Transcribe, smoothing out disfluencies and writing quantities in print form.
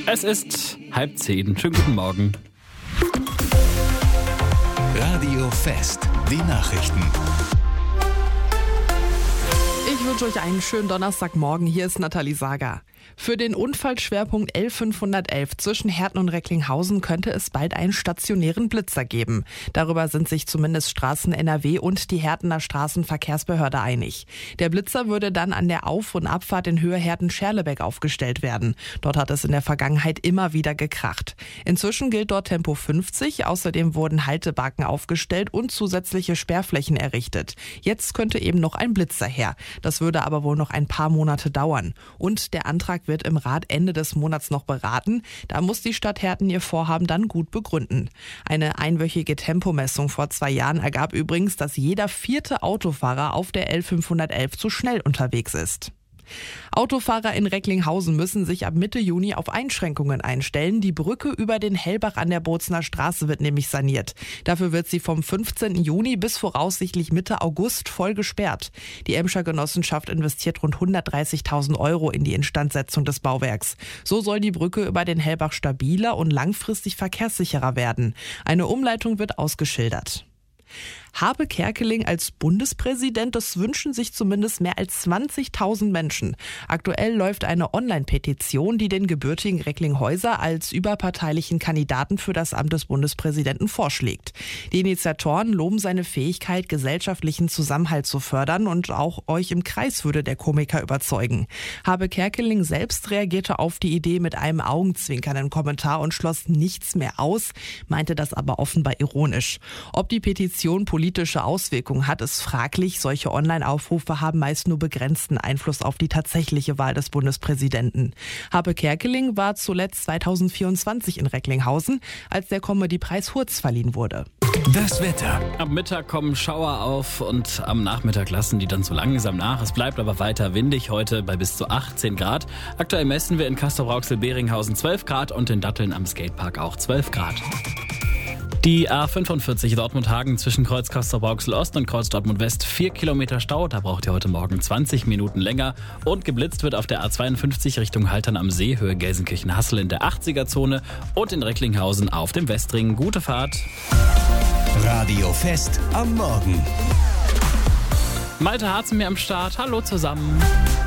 Es ist 9:30. Schönen guten Morgen. Radio Fest, die Nachrichten. Ich wünsche euch einen schönen Donnerstagmorgen. Hier ist Nathalie Sager. Für den Unfallschwerpunkt L511 zwischen Herten und Recklinghausen könnte es bald einen stationären Blitzer geben. Darüber sind sich zumindest Straßen NRW und die Hertener Straßenverkehrsbehörde einig. Der Blitzer würde dann an der Auf- und Abfahrt in Höhe Herten-Scherlebeck aufgestellt werden. Dort hat es in der Vergangenheit immer wieder gekracht. Inzwischen gilt dort Tempo 50. Außerdem wurden Haltebaken aufgestellt und zusätzliche Sperrflächen errichtet. Jetzt könnte eben noch ein Blitzer her. Das würde aber wohl noch ein paar Monate dauern. Und der Antrag wird im Rat Ende des Monats noch beraten. Da muss die Stadt Herten ihr Vorhaben dann gut begründen. Eine einwöchige Tempomessung vor 2 Jahren ergab übrigens, dass jeder 4. Autofahrer auf der L511 zu schnell unterwegs ist. Autofahrer in Recklinghausen müssen sich ab Mitte Juni auf Einschränkungen einstellen. Die Brücke über den Hellbach an der Bozener Straße wird nämlich saniert. Dafür wird sie vom 15. Juni bis voraussichtlich Mitte August voll gesperrt. Die Emscher Genossenschaft investiert rund 130.000 € in die Instandsetzung des Bauwerks. So soll die Brücke über den Hellbach stabiler und langfristig verkehrssicherer werden. Eine Umleitung wird ausgeschildert. Habe Kerkeling als Bundespräsident, das wünschen sich zumindest mehr als 20.000 Menschen. Aktuell läuft eine Online-Petition, die den gebürtigen Recklinghäuser als überparteilichen Kandidaten für das Amt des Bundespräsidenten vorschlägt. Die Initiatoren loben seine Fähigkeit, gesellschaftlichen Zusammenhalt zu fördern, und auch euch im Kreis würde der Komiker überzeugen. Habe Kerkeling selbst reagierte auf die Idee mit einem augenzwinkernden Kommentar und schloss nichts mehr aus, meinte das aber offenbar ironisch. Ob die Petition politische Auswirkungen hat, ist fraglich. Solche Online-Aufrufe haben meist nur begrenzten Einfluss auf die tatsächliche Wahl des Bundespräsidenten. Habe Kerkeling war zuletzt 2024 in Recklinghausen, als der Comedy-Preis Hurz verliehen wurde. Das Wetter. Am Mittag kommen Schauer auf und am Nachmittag lassen die dann so langsam nach. Es bleibt aber weiter windig heute bei bis zu 18 Grad. Aktuell messen wir in Castrop-Rauxel-Beringhausen 12 Grad und in Datteln am Skatepark auch 12 Grad. Die A45 Dortmund-Hagen zwischen Kreuz Castrop-Rauxel-Ost und Kreuz Dortmund-West 4 Kilometer Stau. Da braucht ihr heute Morgen 20 Minuten länger. Und geblitzt wird auf der A52 Richtung Haltern am See, Höhe Gelsenkirchen-Hassel in der 80er-Zone und in Recklinghausen auf dem Westring. Gute Fahrt. Radio Fest am Morgen. Malte Harzen mir am Start. Hallo zusammen.